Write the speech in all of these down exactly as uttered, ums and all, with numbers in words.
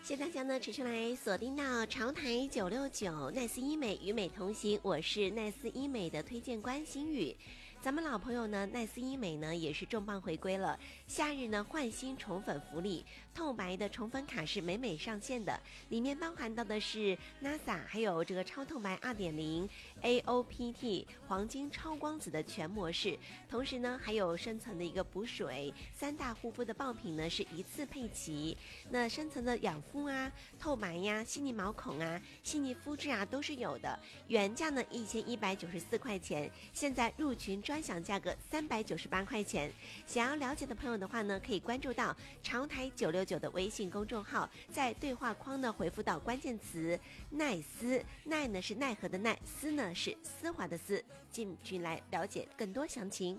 谢谢大家呢，持续来锁定到潮台九六九奈斯医美与美同行，我是奈斯医美的推荐官心语。咱们老朋友呢，奈斯医美呢也是重磅回归了，夏日呢焕新宠粉福利，透白的宠粉卡是美美上线的，里面包含到的是 N A S A 还有这个超透白 二点零 A O P T 黄金超光子的全模式，同时呢还有深层的一个补水，三大护肤的爆品呢是一次配齐，那深层的养肤啊、透白呀、细腻毛孔啊、细腻肤质啊都是有的，原价呢一千一百九十四块钱，现在入群专享价格三百九十八块钱。想要了解的朋友的话呢，可以关注到潮台九六九的微信公众号，在对话框呢回复到关键词奈丝，奈呢是奈何的奈，丝呢是丝滑的丝，进群来了解更多详情。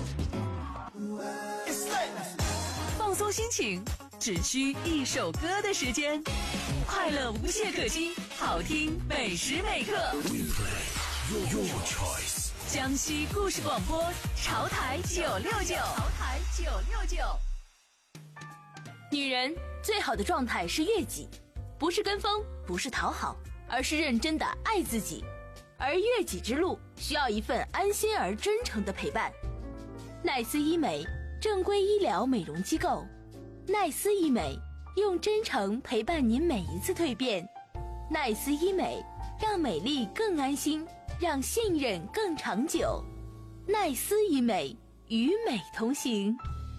放松心情，只需一首歌的时间，快乐无懈可击，好听每时每刻。江西故事广播，潮台九六九，潮台九六九。女人最好的状态是悦己，不是跟风，不是讨好，而是认真的爱自己。而悦己之路需要一份安心而真诚的陪伴。奈斯医美，正规医疗美容机构。奈斯医美，用真诚陪伴您每一次蜕变。奈斯医美，让美丽更安心，让信任更长久。奈斯医美，与美同行。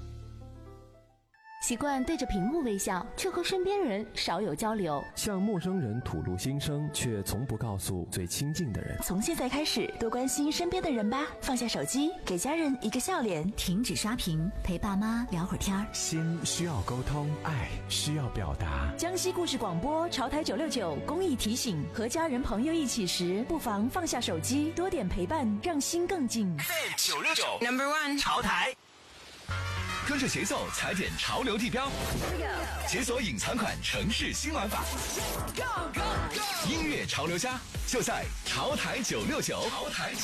习惯对着屏幕微笑，却和身边人少有交流， 向陌生人吐露心声，却从不告诉最亲近的人。 从现在开始，多关心身边的人吧，放下手机，给家人一个笑脸， 停止刷屏，陪爸妈聊会儿天儿。 心需要沟通，爱需要表达。 江西故事广播，潮台九六九公益提醒：和家人朋友一起时，不妨放下手机，多点陪伴，让心更近。 九六九 Number One 潮台。跟着节奏踩点潮流地标，解锁隐藏款城市新玩法。Go Go Go！ 音乐潮流家就在潮台九六九。潮台